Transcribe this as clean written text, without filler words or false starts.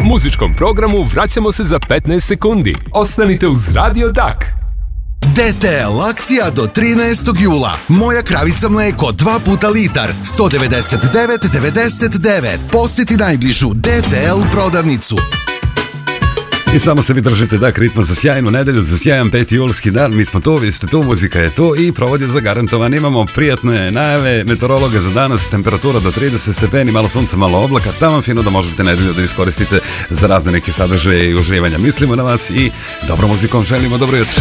muzičkom programu vraćamo se za 15 sekundi. Ostanite uz Radio Dak. DTL akcija do 13. jula. Moja kravica mleko 2 puta litar 199,99. Posjeti najbližu DTL prodavnicu. I samo se vi držite Dak ritma za sjajnu nedelju, za sjajan 5. julski dan. Mi smo to, vi ste tu, muzika je to i provod je zagarantovan. Imamo prijatne najave meteorologa za danas, temperatura do 30 stepeni, malo sunca, malo oblaka, tamo fino da možete nedelju da iskoristite za razne neke sadržaje i uživanja. Mislimo na vas i dobro muzikom želimo dobro jutro.